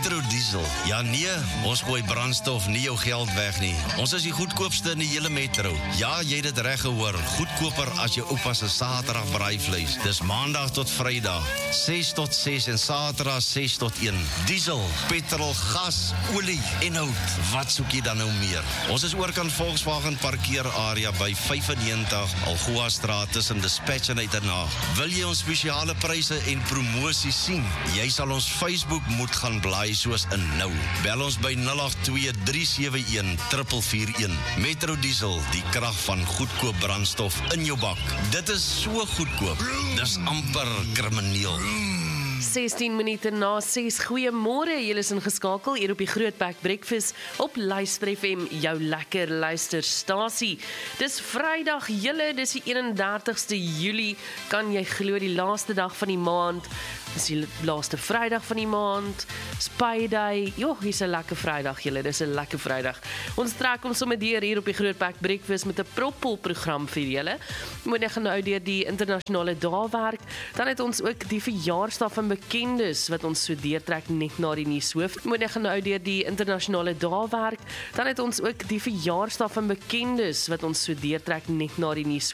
Metro Diesel. Ja nee, ons gooi brandstof nie jou geld weg nie. Ons is die goedkoopste in die hele Metro. Ja, jy het dit reg gehoor. Goedkoper as jou oupa se Saterdag braaivleis. Dis Maandag tot Vrydag, 6 tot 6 en Saterdag 6 tot 1. Diesel, petrol, gas, olie en hout. Wat soek jy dan nou meer? Ons is oorkant Volkswagen parkeerarea by 95 Algoa Straat tussen Dispatch en Uitenhaag. Wil jy ons spesiale pryse en promosies sien? Jy sal ons Facebook moet gaan blaai soos in nou. Bel ons by 082-371-441. Metro Diesel, die krag van goedkoop brandstof in jou bak. Dit is so goedkoop. Dis amper krimineel. 16 minute na 6. Goeiemôre, julle is ingeskakel hier op die Grootbek Breakfast op Luister FM, jou lekker luisterstasie. Dis Vrydag, julle, dis die 31ste Julie. Kan jy glo, die laaste dag van die maand? Dis die laaste Vrydag van die maand. Payday. Jo, hier's 'n lekker Vrydag, julle. Dis 'n lekker Vrydag. Ons trek ons sommer deur hier op die Grootbek Breakfast met 'n propvol program vir julle. Moet net gaan nou deur die internasionale daagwerk. Dan het ons ook die verjaarsdag van bekendes wat ons so deurtrek net na die nuushoof. Moet net gaan nou deur die internasionale daagwerk. Dan het ons ook die verjaarsdag van bekendes wat ons so deurtrek net na die nuus.